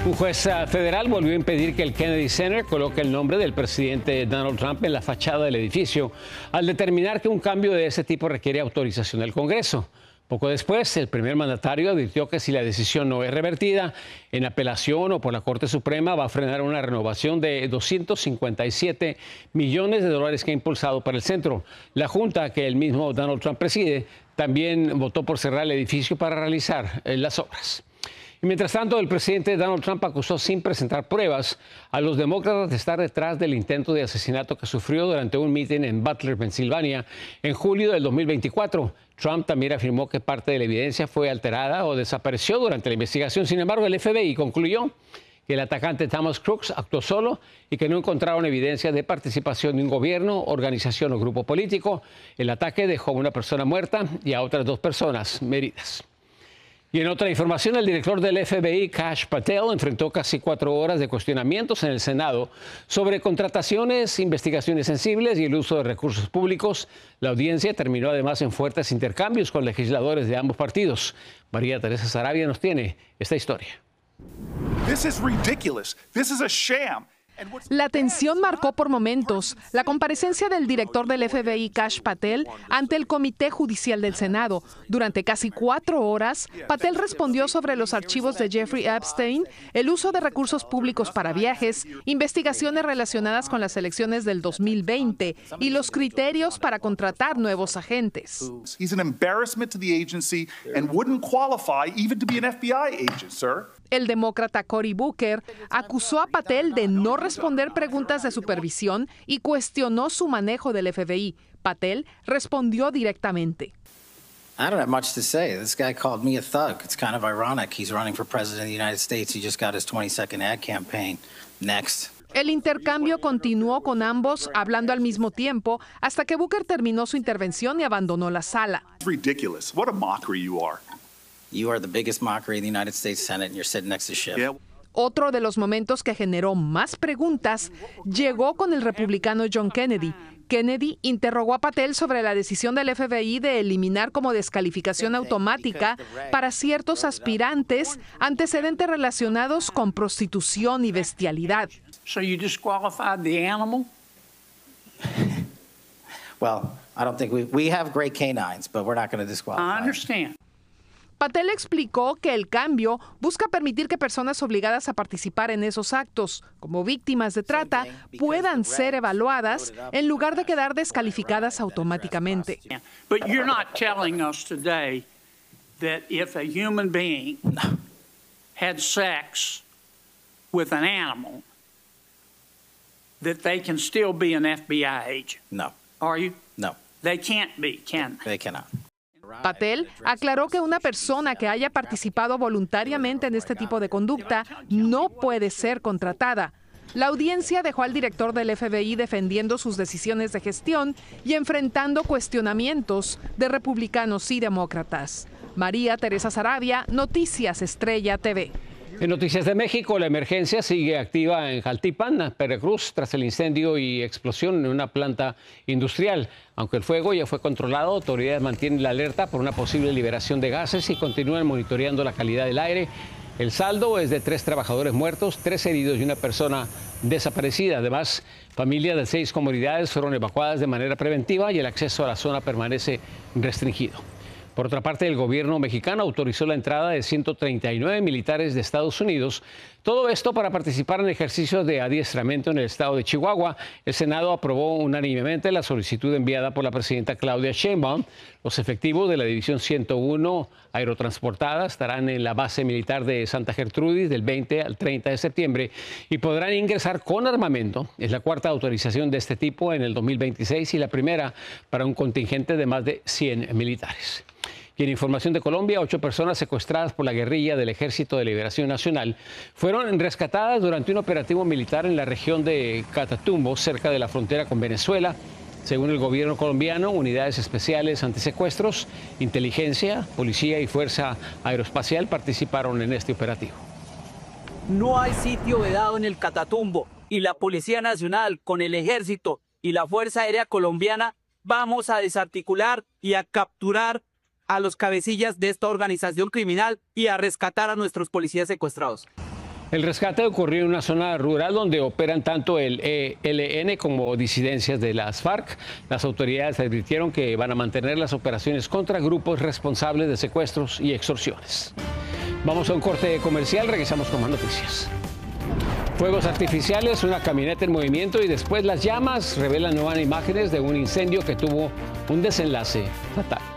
Un juez federal volvió a impedir que el Kennedy Center coloque el nombre del presidente Donald Trump en la fachada del edificio, al determinar que un cambio de ese tipo requiere autorización del Congreso. Poco después, el primer mandatario advirtió que si la decisión no es revertida en apelación o por la Corte Suprema, va a frenar una renovación de $257 millones que ha impulsado para el centro. La junta que el mismo Donald Trump preside también votó por cerrar el edificio para realizar las obras. Y mientras tanto, el presidente Donald Trump acusó sin presentar pruebas a los demócratas de estar detrás del intento de asesinato que sufrió durante un mitin en Butler, Pensilvania, en julio del 2024. Trump también afirmó que parte de la evidencia fue alterada o desapareció durante la investigación. Sin embargo, el FBI concluyó que el atacante Thomas Crooks actuó solo y que no encontraron evidencia de participación de un gobierno, organización o grupo político. El ataque dejó a una persona muerta y a otras 2 personas heridas. Y en otra información, el director del FBI, Kash Patel, enfrentó casi 4 horas de cuestionamientos en el Senado sobre contrataciones, investigaciones sensibles y el uso de recursos públicos. La audiencia terminó además en fuertes intercambios con legisladores de ambos partidos. María Teresa Saravia nos tiene esta historia. This is ridiculous. This is a sham. La tensión marcó por momentos la comparecencia del director del FBI, Kash Patel, ante el Comité Judicial del Senado. Durante casi 4 horas, Patel respondió sobre los archivos de Jeffrey Epstein, el uso de recursos públicos para viajes, investigaciones relacionadas con las elecciones del 2020 y los criterios para contratar nuevos agentes. He's an embarrassment to the agency and wouldn't qualify even to be an FBI agent, sir. El demócrata Cory Booker acusó a Patel de no responder preguntas de supervisión y cuestionó su manejo del FBI. Patel respondió directamente. I don't have much to say. This guy called me a thug. It's kind of ironic. He's running for president of the United States. He just got his 20-second ad campaign. Next. El intercambio continuó con ambos hablando al mismo tiempo hasta que Booker terminó su intervención y abandonó la sala. It's ridiculous. What a mockery you are. You are the biggest mockery in the United States Senate and you're sitting next to Schiff. Yeah. Otro de los momentos que generó más preguntas llegó con el republicano John Kennedy. Kennedy interrogó a Patel sobre la decisión del FBI de eliminar como descalificación automática para ciertos aspirantes antecedentes relacionados con prostitución y bestialidad. So you disqualified the animal? Well, I don't think we have great canines, but we're not going to disqualify. I understand. Patel explicó que el cambio busca permitir que personas obligadas a participar en esos actos, como víctimas de trata, puedan ser evaluadas en lugar de quedar descalificadas automáticamente. But you're not telling us today that if a human being had sex with an animal, that they can still be an FBI agent. No. Are you? No. They can't be, can they? They cannot. Patel aclaró que una persona que haya participado voluntariamente en este tipo de conducta no puede ser contratada. La audiencia dejó al director del FBI defendiendo sus decisiones de gestión y enfrentando cuestionamientos de republicanos y demócratas. María Teresa Saravia, Noticias Estrella TV. En Noticias de México, la emergencia sigue activa en Jaltipan, Veracruz, tras el incendio y explosión en una planta industrial. Aunque el fuego ya fue controlado, autoridades mantienen la alerta por una posible liberación de gases y continúan monitoreando la calidad del aire. El saldo es de 3 trabajadores muertos, 3 heridos y una persona desaparecida. Además, familias de 6 comunidades fueron evacuadas de manera preventiva y el acceso a la zona permanece restringido. Por otra parte, el gobierno mexicano autorizó la entrada de 139 militares de Estados Unidos. Todo esto para participar en ejercicios de adiestramiento en el estado de Chihuahua. El Senado aprobó unánimemente la solicitud enviada por la presidenta Claudia Sheinbaum. Los efectivos de la División 101 aerotransportada estarán en la base militar de Santa Gertrudis del 20 al 30 de septiembre y podrán ingresar con armamento. Es la 4ª autorización de este tipo en el 2026 y la primera para un contingente de más de 100 militares. Y en información de Colombia, 8 personas secuestradas por la guerrilla del Ejército de Liberación Nacional fueron rescatadas durante un operativo militar en la región de Catatumbo, cerca de la frontera con Venezuela. Según el gobierno colombiano, unidades especiales antisecuestros, inteligencia, policía y fuerza aeroespacial participaron en este operativo. No hay sitio vedado en el Catatumbo y la Policía Nacional con el Ejército y la Fuerza Aérea Colombiana vamos a desarticular y a capturar a los cabecillas de esta organización criminal y a rescatar a nuestros policías secuestrados. El rescate ocurrió en una zona rural donde operan tanto el ELN como disidencias de las FARC. Las autoridades advirtieron que van a mantener las operaciones contra grupos responsables de secuestros y extorsiones. Vamos a un corte comercial, regresamos con más noticias. Fuegos artificiales, una camioneta en movimiento y después las llamas revelan nuevas imágenes de un incendio que tuvo un desenlace fatal.